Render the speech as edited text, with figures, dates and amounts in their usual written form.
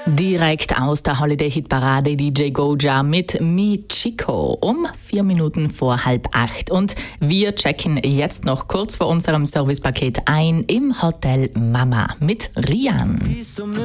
Direkt aus der Holiday-Hit-Parade DJ Goja mit Mi Chico um 4 Minuten vor 7:30. Und wir checken jetzt noch kurz vor unserem Servicepaket ein im Hotel Mama mit Rian.